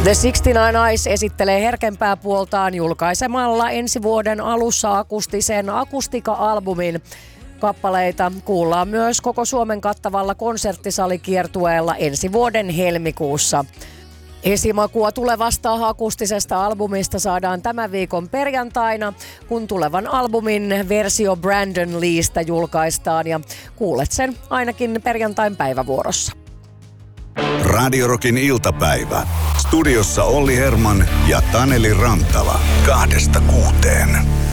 The 69 Eyes esittelee herkempää puoltaan julkaisemalla ensi vuoden alussa akustisen Akustika-albumin. Kappaleita kuullaan myös koko Suomen kattavalla konserttisalikiertueella ensi vuoden helmikuussa. Esimakua tulevasta akustisesta albumista saadaan tämän viikon perjantaina, kun tulevan albumin versio Brandon Leestä julkaistaan ja kuulet sen ainakin perjantain päivävuorossa. Radio Rockin iltapäivä. Studiossa Olli Herman ja Taneli Rantala. 2–6.